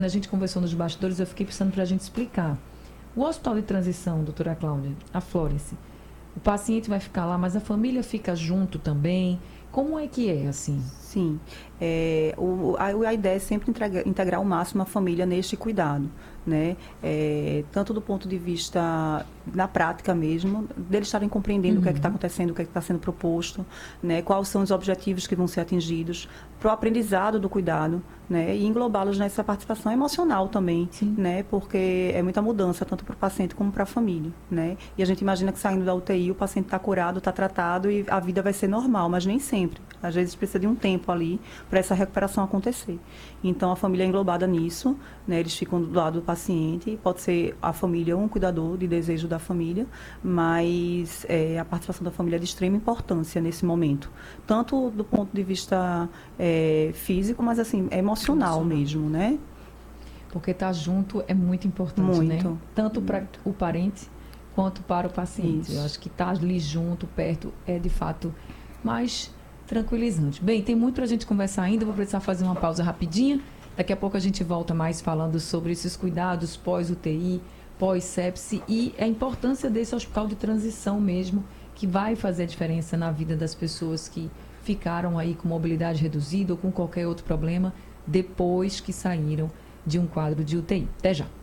A gente conversou nos bastidores, eu fiquei pensando para a gente explicar. O hospital de transição, doutora Cláudia, a Florence, o paciente vai ficar lá, mas a família fica junto também. Como é que é, assim? Sim, a ideia é sempre integrar ao máximo a família neste cuidado, né? Tanto do ponto de vista na prática mesmo, deles estarem compreendendo o que é que está acontecendo, o que é que está sendo proposto, né? Quais são os objetivos que vão ser atingidos, para o aprendizado do cuidado, né? E englobá-los nessa participação emocional também, né? Porque é muita mudança, tanto para o paciente como para a família, né? E a gente imagina que saindo da UTI o paciente está curado, está tratado e a vida vai ser normal, mas nem sempre. Às vezes precisa de um tempo ali para essa recuperação acontecer. Então, a família é englobada nisso, né? Eles ficam do lado do paciente, pode ser a família um cuidador de desejo da família, mas a participação da família é de extrema importância nesse momento. Tanto do ponto de vista físico, mas assim, emocional mesmo, né? Porque estar junto é muito importante, muito, né? Tanto para o parente quanto para o paciente. Isso. Eu acho que estar ali junto, perto, é de fato mais tranquilizante. Bem, tem muito para a gente conversar ainda, vou precisar fazer uma pausa rapidinha. Daqui a pouco a gente volta mais falando sobre esses cuidados pós-UTI, pós-sepse e a importância desse hospital de transição mesmo, que vai fazer a diferença na vida das pessoas que ficaram aí com mobilidade reduzida ou com qualquer outro problema depois que saíram de um quadro de UTI. Até já.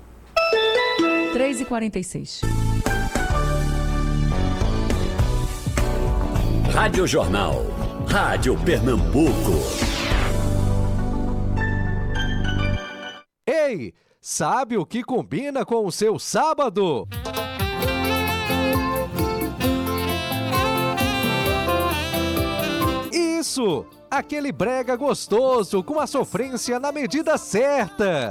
3h46. Rádio Jornal. Rádio Pernambuco. Ei, sabe o que combina com o seu sábado? Isso! Aquele brega gostoso com a sofrência na medida certa.